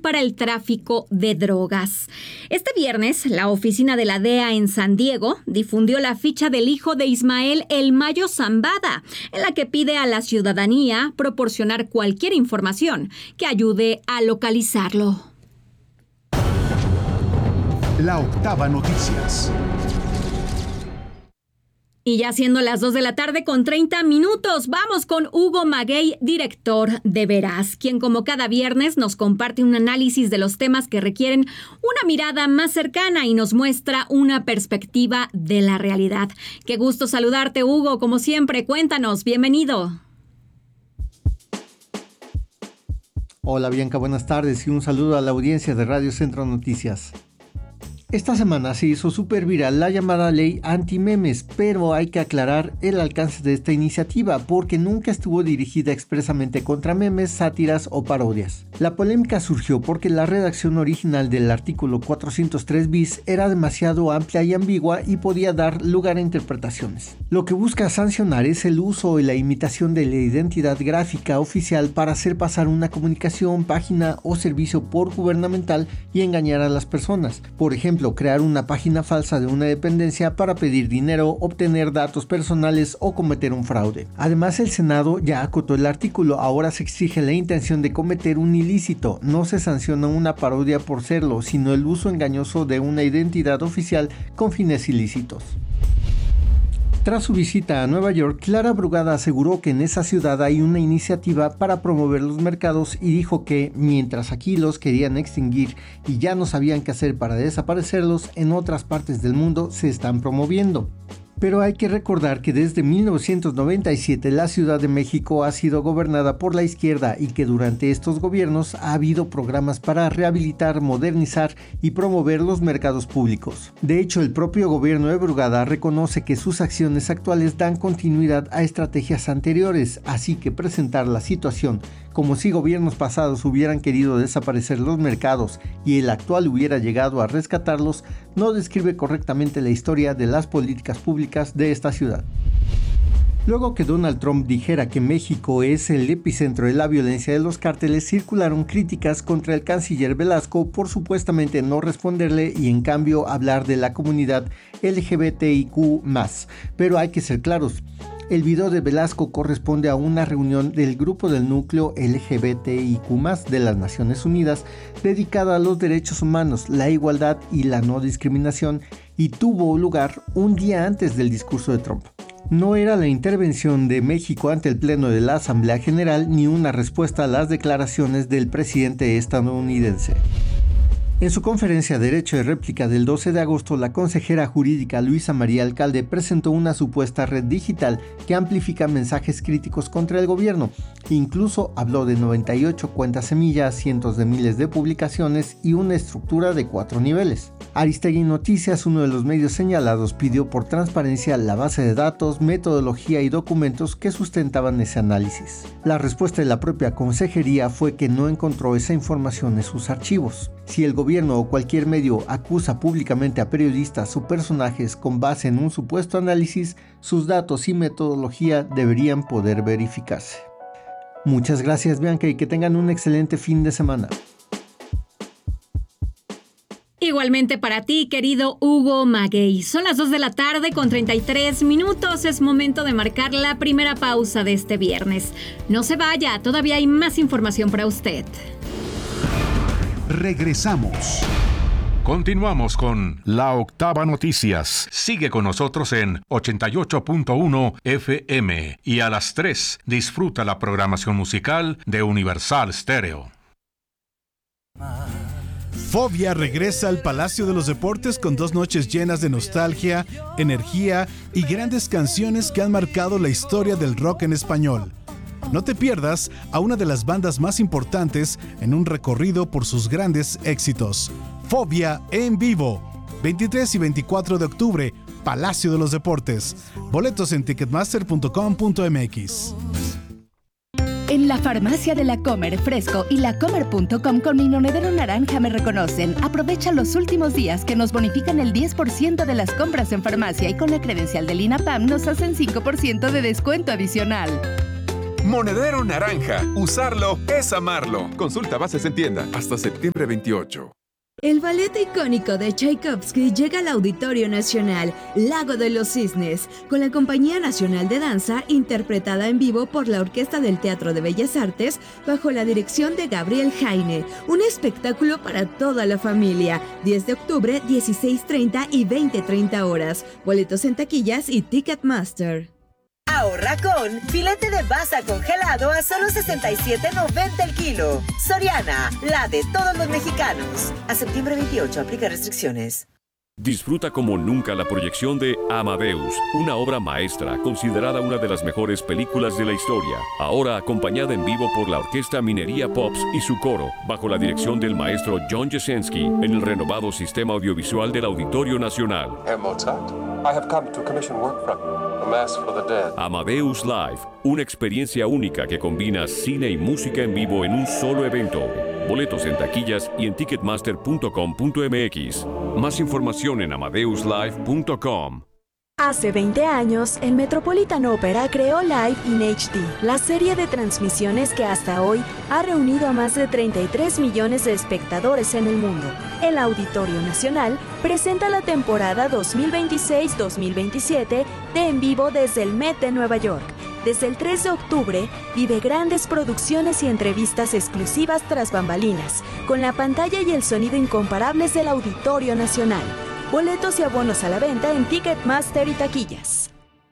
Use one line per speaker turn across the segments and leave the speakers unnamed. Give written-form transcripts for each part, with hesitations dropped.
para el tráfico de drogas. Este viernes, la oficina de la DEA en San Diego difundió la ficha del hijo de Ismael El Mayo Zambada, en la que pide a la ciudadanía proporcionar cualquier información que ayude a localizarlo.
La Octava Noticias.
Y ya siendo las 2 de la tarde con 30 minutos, vamos con Hugo Maguey, director de Veraz, quien como cada viernes nos comparte un análisis de los temas que requieren una mirada más cercana y nos muestra una perspectiva de la realidad. Qué gusto saludarte, Hugo, como siempre, cuéntanos, bienvenido.
Hola Bianca, buenas tardes y un saludo a la audiencia de Radio Centro Noticias. Esta semana se hizo súper viral la llamada ley anti-memes, pero hay que aclarar el alcance de esta iniciativa porque nunca estuvo dirigida expresamente contra memes, sátiras o parodias. La polémica surgió porque la redacción original del artículo 403 bis era demasiado amplia y ambigua y podía dar lugar a interpretaciones. Lo que busca sancionar es el uso y la imitación de la identidad gráfica oficial para hacer pasar una comunicación, página o servicio por gubernamental y engañar a las personas. Por ejemplo, crear una página falsa de una dependencia para pedir dinero, obtener datos personales o cometer un fraude. Además, el Senado ya acotó el artículo. Ahora se exige la intención de cometer un ilícito. No se sanciona una parodia por serlo, sino el uso engañoso de una identidad oficial con fines ilícitos. Tras su visita a Nueva York, Clara Brugada aseguró que en esa ciudad hay una iniciativa para promover los mercados y dijo que, mientras aquí los querían extinguir y ya no sabían qué hacer para desaparecerlos, en otras partes del mundo se están promoviendo. Pero hay que recordar que desde 1997 la Ciudad de México ha sido gobernada por la izquierda y que durante estos gobiernos ha habido programas para rehabilitar, modernizar y promover los mercados públicos. De hecho, el propio gobierno de Brugada reconoce que sus acciones actuales dan continuidad a estrategias anteriores, así que presentar la situación como si gobiernos pasados hubieran querido desaparecer los mercados y el actual hubiera llegado a rescatarlos, no describe correctamente la historia de las políticas públicas de esta ciudad. Luego que Donald Trump dijera que México es el epicentro de la violencia de los cárteles, circularon críticas contra el canciller Velasco por supuestamente no responderle y en cambio hablar de la comunidad LGBTIQ+. Pero hay que ser claros. El video de Velasco corresponde a una reunión del grupo del núcleo LGBTIQ+, de las Naciones Unidas, dedicada a los derechos humanos, la igualdad y la no discriminación, y tuvo lugar un día antes del discurso de Trump. No era la intervención de México ante el Pleno de la Asamblea General ni una respuesta a las declaraciones del presidente estadounidense. En su conferencia Derecho de Réplica del 12 de agosto, la consejera jurídica Luisa María Alcalde presentó una supuesta red digital que amplifica mensajes críticos contra el gobierno. Incluso habló de 98 cuentas semillas, cientos de miles de publicaciones y una estructura de 4 niveles. Aristegui Noticias, uno de los medios señalados, pidió por transparencia la base de datos, metodología y documentos que sustentaban ese análisis. La respuesta de la propia consejería fue que no encontró esa información en sus archivos. Si el gobierno o cualquier medio acusa públicamente a periodistas o personajes con base en un supuesto análisis, sus datos y metodología deberían poder verificarse. Muchas gracias, Bianca, y que tengan un excelente fin de semana.
Igualmente para ti, querido Hugo Maguey. Son las 2 de la tarde con 33 minutos. Es momento de marcar la primera pausa de este viernes. No se vaya, todavía hay más información para usted.
Regresamos.
Continuamos con La Octava Noticias. Sigue con nosotros en 88.1 FM y a las 3 disfruta la programación musical de Universal Stereo.
Fobia regresa al Palacio de los Deportes con 2 noches llenas de nostalgia, energía y grandes canciones que han marcado la historia del rock en español. No te pierdas a una de las bandas más importantes en un recorrido por sus grandes éxitos. Fobia en vivo, 23 y 24 de octubre, Palacio de los Deportes. Boletos en ticketmaster.com.mx.
En la farmacia de La Comer, Fresco y lacomer.com con mi monedero naranja me reconocen. Aprovecha los últimos días que nos bonifican el 10% de las compras en farmacia y con la credencial del INAPAM nos hacen 5% de descuento adicional.
Monedero naranja. Usarlo es amarlo. Consulta bases en tienda hasta septiembre 28.
El ballet icónico de Tchaikovsky llega al Auditorio Nacional Lago de los Cisnes, con la Compañía Nacional de Danza, interpretada en vivo por la Orquesta del Teatro de Bellas Artes, bajo la dirección de Gabriel Jaine. Un espectáculo para toda la familia. 10 de octubre, 16:30 y 20:30 horas. Boletos en taquillas y Ticketmaster.
Ahorra con filete de basa congelado a solo $67.90 el kilo. Soriana, la de todos los mexicanos. A septiembre 28, aplica restricciones.
Disfruta como nunca la proyección de Amadeus, una obra maestra considerada una de las mejores películas de la historia. Ahora acompañada en vivo por la Orquesta Minería Pops y su coro, bajo la dirección del maestro John Jesensky, en el renovado sistema audiovisual del Auditorio Nacional.
Herr Mozart, I have come to commission work from you. A Mass for the Dead.
Amadeus Live, una experiencia única que combina cine y música en vivo en un solo evento. Boletos en taquillas y en ticketmaster.com.mx. Más información en amadeuslive.com.
Hace 20 años, el Metropolitan Opera creó Live in HD, la serie de transmisiones que hasta hoy ha reunido a más de 33 millones de espectadores en el mundo. El Auditorio Nacional presenta la temporada 2026-2027 de En Vivo desde el Met de Nueva York. Desde el 3 de octubre, vive grandes producciones y entrevistas exclusivas tras bambalinas, con la pantalla y el sonido incomparables del Auditorio Nacional. Boletos y abonos a la venta en Ticketmaster y taquillas.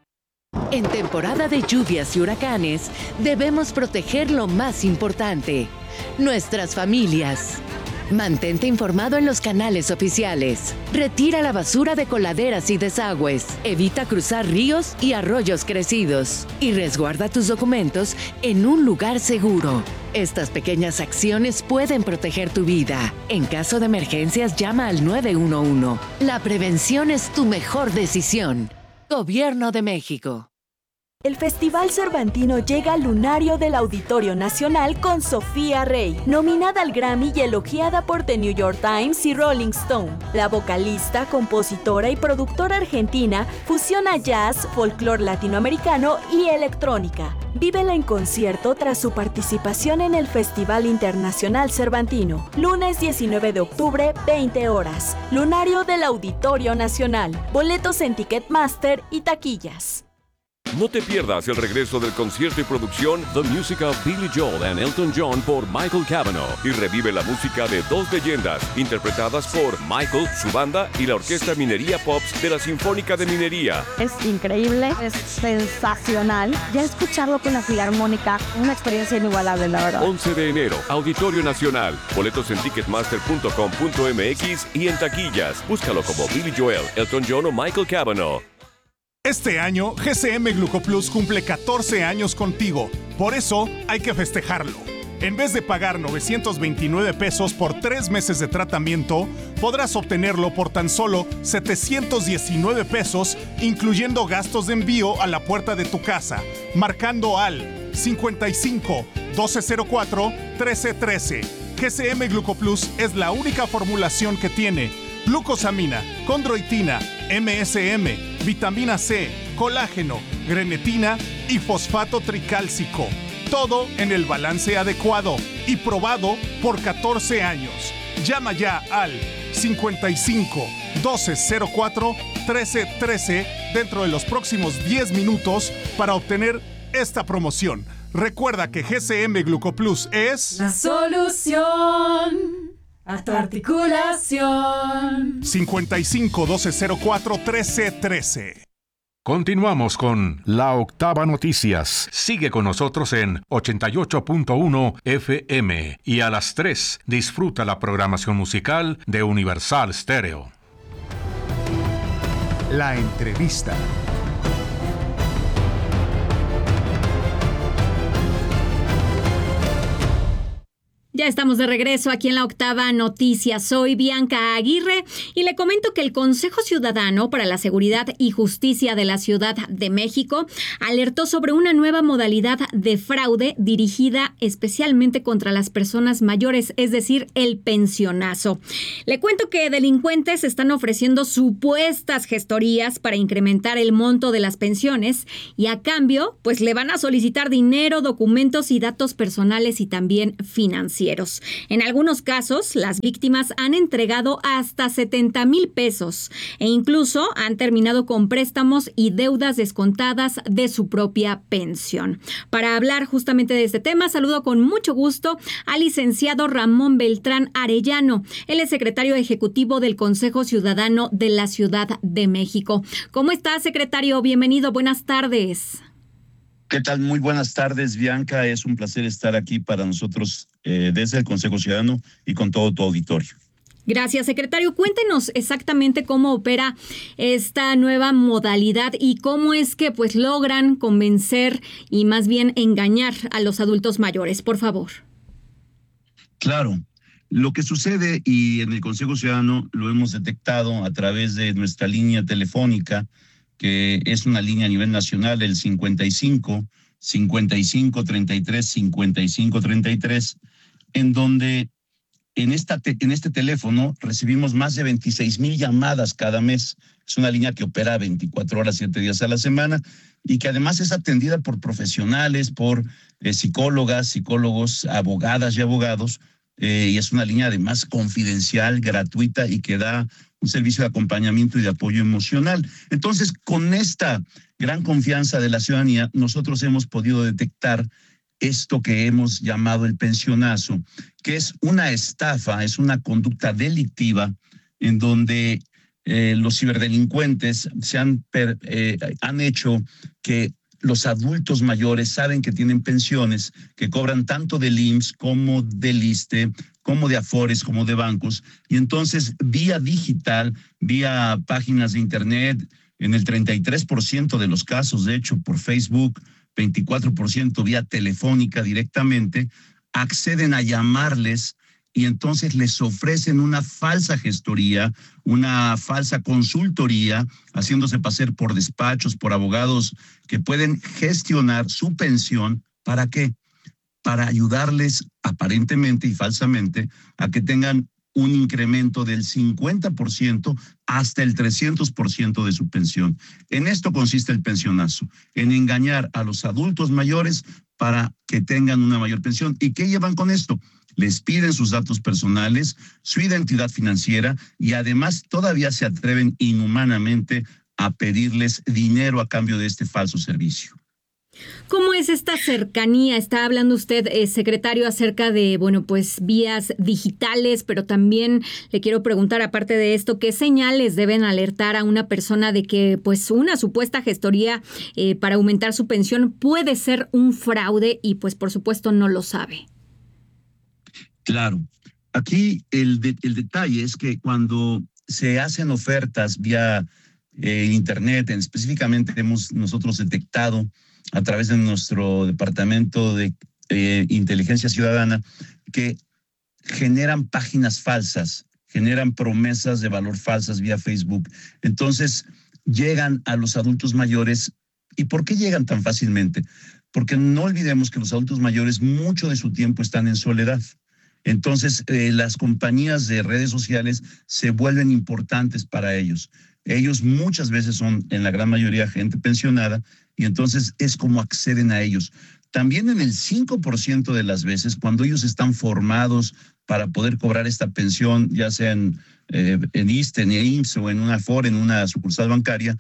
En temporada de lluvias y huracanes, debemos proteger lo más importante, nuestras familias. Mantente informado en los canales oficiales. Retira la basura de coladeras y desagües. Evita cruzar ríos y arroyos crecidos. Y resguarda tus documentos en un lugar seguro. Estas pequeñas acciones pueden proteger tu vida. En caso de emergencias, llama al 911. La prevención es tu mejor decisión. Gobierno de México.
El Festival Cervantino llega al lunario del Auditorio Nacional con Sofía Rey, nominada al Grammy y elogiada por The New York Times y Rolling Stone. La vocalista, compositora y productora argentina fusiona jazz, folclore latinoamericano y electrónica. Vívela en concierto tras su participación en el Festival Internacional Cervantino. Lunes 19 de octubre, 20 horas. Lunario del Auditorio Nacional. Boletos en Ticketmaster y taquillas.
No te pierdas el regreso del concierto y producción The Music of Billy Joel and Elton John por Michael Cavanaugh y revive la música de dos leyendas interpretadas por Michael, su banda y la Orquesta Minería Pops de la Sinfónica de Minería.
Es increíble, es sensacional. Ya escucharlo con la Filarmónica, una experiencia inigualable, la verdad.
11 de enero, Auditorio Nacional. Boletos en ticketmaster.com.mx y en taquillas. Búscalo como Billy Joel, Elton John o Michael Cavanaugh.
Este año, GCM Glucoplus cumple 14 años contigo. Por eso, hay que festejarlo. En vez de pagar 929 pesos por 3 meses de tratamiento, podrás obtenerlo por tan solo 719 pesos, incluyendo gastos de envío a la puerta de tu casa, marcando al 55 1204 1313. GCM Glucoplus es la única formulación que tiene glucosamina, condroitina, MSM, vitamina C, colágeno, grenetina y fosfato tricálcico. Todo en el balance adecuado y probado por 14 años. Llama ya al 55 1204 1313 dentro de los próximos 10 minutos para obtener esta promoción. Recuerda que GCM Glucoplus es
la solución a tu articulación.
55 1204 1313.
Continuamos con La Octava Noticias. Sigue con nosotros en 88.1 FM y a las 3 disfruta la programación musical de Universal Stereo.
La entrevista.
Ya estamos de regreso aquí en la Octava Noticias. Soy Bianca Aguirre y le comento que el Consejo Ciudadano para la Seguridad y Justicia de la Ciudad de México alertó sobre una nueva modalidad de fraude dirigida especialmente contra las personas mayores, es decir, el pensionazo. Le cuento que delincuentes están ofreciendo supuestas gestorías para incrementar el monto de las pensiones y a cambio, pues le van a solicitar dinero, documentos y datos personales y también financieros. En algunos casos, las víctimas han entregado hasta 70,000 pesos e incluso han terminado con préstamos y deudas descontadas de su propia pensión. Para hablar justamente de este tema, saludo con mucho gusto al licenciado Ramón Beltrán Arellano. Él es secretario ejecutivo del Consejo Ciudadano de la Ciudad de México. ¿Cómo está, secretario? Bienvenido, buenas tardes.
¿Qué tal? Muy buenas tardes, Bianca. Es un placer estar aquí para nosotros desde el Consejo Ciudadano y con todo tu auditorio.
Gracias, secretario. Cuéntenos exactamente cómo opera esta nueva modalidad y cómo es que pues logran convencer y más bien engañar a los adultos mayores, por favor.
Claro. Lo que sucede, y en el Consejo Ciudadano lo hemos detectado a través de nuestra línea telefónica, que es una línea a nivel nacional, el 55 55 33 55 33, en donde en este teléfono recibimos más de 26,000 llamadas cada mes. Es una línea que opera 24 horas, 7 días a la semana y que además es atendida por profesionales, por psicólogas, psicólogos, abogadas y abogados. Y es una línea además confidencial, gratuita y que da un servicio de acompañamiento y de apoyo emocional. Entonces, con esta gran confianza de la ciudadanía, nosotros hemos podido detectar esto que hemos llamado el pensionazo, que es una estafa, es una conducta delictiva en donde los ciberdelincuentes han hecho que los adultos mayores saben que tienen pensiones que cobran tanto del IMSS como del ISSSTE, como de Afores, como de bancos, y entonces vía digital, vía páginas de internet, en el 33% de los casos, de hecho, por Facebook, 24% vía telefónica directamente, acceden a llamarles y entonces les ofrecen una falsa gestoría, una falsa consultoría, haciéndose pasar por despachos, por abogados que pueden gestionar su pensión. ¿Para qué? Para ayudarles aparentemente y falsamente a que tengan un incremento del 50% hasta el 300% de su pensión. En esto consiste el pensionazo, en engañar a los adultos mayores para que tengan una mayor pensión. ¿Y qué llevan con esto? Les piden sus datos personales, su identidad financiera y además todavía se atreven inhumanamente a pedirles dinero a cambio de este falso servicio.
¿Cómo es esta cercanía? Está hablando usted, secretario, acerca de, pues vías digitales, pero también le quiero preguntar, aparte de esto, ¿qué señales deben alertar a una persona de que, pues, una supuesta gestoría para aumentar su pensión puede ser un fraude y, pues, por supuesto, no lo sabe?
Claro. Aquí el detalle es que cuando se hacen ofertas vía internet, específicamente hemos nosotros detectado a través de nuestro departamento de inteligencia ciudadana que generan páginas falsas, generan promesas de valor falsas vía Facebook. Entonces llegan a los adultos mayores. ¿Y por qué llegan tan fácilmente? Porque no olvidemos que los adultos mayores mucho de su tiempo están en soledad. Entonces, las compañías de redes sociales se vuelven importantes para ellos. Ellos muchas veces son, en la gran mayoría, gente pensionada y entonces es como acceden a ellos. También en el 5% de las veces, cuando ellos están formados para poder cobrar esta pensión, ya sea en ISSSTE, en IMSS o en una Afore, en una sucursal bancaria,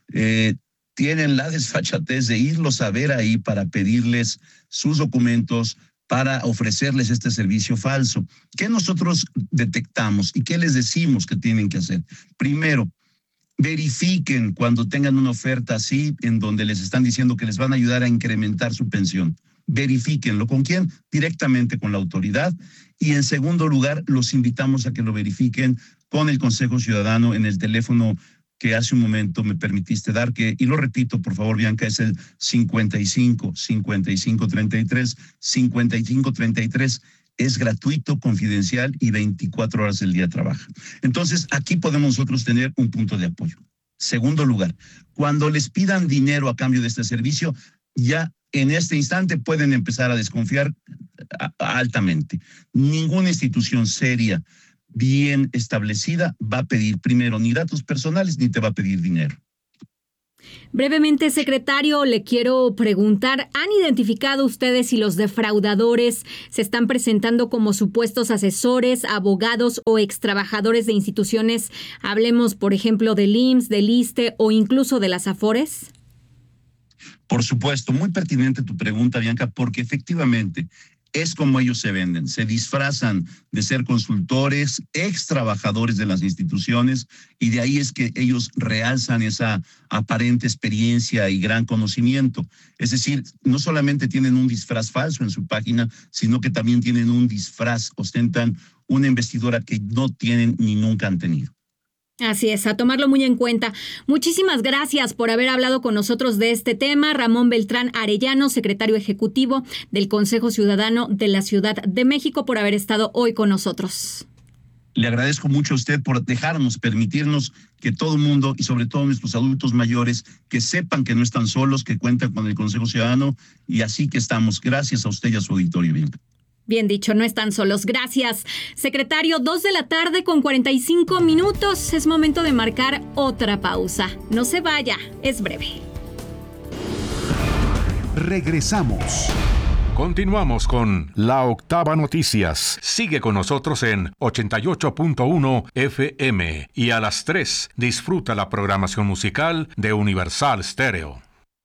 tienen la desfachatez de irlos a ver ahí para pedirles sus documentos, para ofrecerles este servicio falso. ¿Qué nosotros detectamos y qué les decimos que tienen que hacer? Primero, verifiquen cuando tengan una oferta así, en donde les están diciendo que les van a ayudar a incrementar su pensión. Verifíquenlo. ¿Con quién? Directamente con la autoridad. Y en segundo lugar, los invitamos a que lo verifiquen con el Consejo Ciudadano en el teléfono que hace un momento me permitiste dar, y lo repito, por favor, Bianca, es el 55 55 33 55 33. Es gratuito, confidencial y 24 horas del día trabaja. Entonces, aquí podemos nosotros tener un punto de apoyo. Segundo lugar, cuando les pidan dinero a cambio de este servicio, ya en este instante pueden empezar a desconfiar altamente. Ninguna institución seria, bien establecida, va a pedir primero ni datos personales ni te va a pedir dinero.
Brevemente, secretario, le quiero preguntar, ¿han identificado ustedes si los defraudadores se están presentando como supuestos asesores, abogados o extrabajadores de instituciones? Hablemos, por ejemplo, del IMSS, del ISSSTE o incluso de las AFORES.
Por supuesto, muy pertinente tu pregunta, Bianca, porque efectivamente es como ellos se venden. Se disfrazan de ser consultores, ex trabajadores de las instituciones, y de ahí es que ellos realzan esa aparente experiencia y gran conocimiento. Es decir, no solamente tienen un disfraz falso en su página, sino que también tienen un disfraz, ostentan una investidura que no tienen ni nunca han tenido.
Así es, a tomarlo muy en cuenta. Muchísimas gracias por haber hablado con nosotros de este tema. Ramón Beltrán Arellano, secretario ejecutivo del Consejo Ciudadano de la Ciudad de México, por haber estado hoy con nosotros.
Le agradezco mucho a usted por permitirnos que todo el mundo y sobre todo nuestros adultos mayores que sepan que no están solos, que cuentan con el Consejo Ciudadano, y así que estamos. Gracias a usted y a su auditorio, Bianca.
Bien dicho, no están solos. Gracias. Secretario, 2:45 p.m. Es momento de marcar otra pausa. No se vaya, es breve.
Regresamos.
Continuamos con La Octava Noticias. Sigue con nosotros en 88.1 FM y a las 3 disfruta la programación musical de Universal Stereo.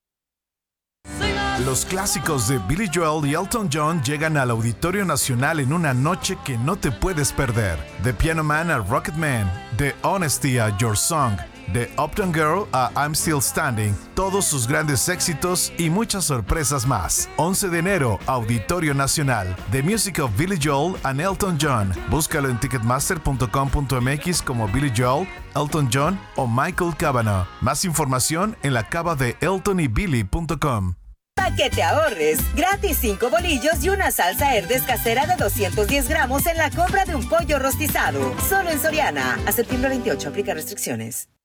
Los clásicos de Billy Joel y Elton John llegan al Auditorio Nacional en una noche que no te puedes perder. De Piano Man a Rocket Man, de Honesty a Your Song, de Uptown Girl a I'm Still Standing, todos sus grandes éxitos y muchas sorpresas más. 11 de enero, Auditorio Nacional. The Music of Billy Joel and Elton John. Búscalo en ticketmaster.com.mx como Billy Joel, Elton John o Michael Cavanaugh. Más información en la cava de eltonybilly.com.
Para que te ahorres, gratis 5 bolillos y una salsa Herdes casera de 210 gramos en la compra de un pollo rostizado. Solo en Soriana. A septiembre 28, aplica restricciones.